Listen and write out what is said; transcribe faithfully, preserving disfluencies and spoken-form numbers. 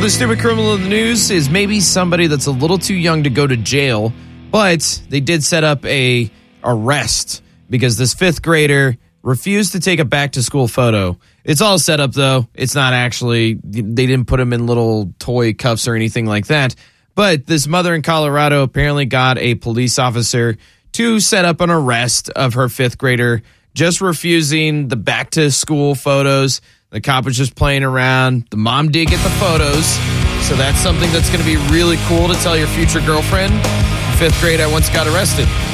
the stupid criminal of the news is maybe somebody that's a little too young to go to jail, but they did set up a arrest because this fifth grader refused to take a back-to-school photo. It's all set up, though. It's not actually, they didn't put him in little toy cuffs or anything like that. But this mother in Colorado apparently got a police officer to set up an arrest of her fifth grader just refusing the back-to-school photos. The cop was just playing around. The mom did get the photos, so that's something that's going to be really cool to tell your future girlfriend. In fifth grade, I once got arrested.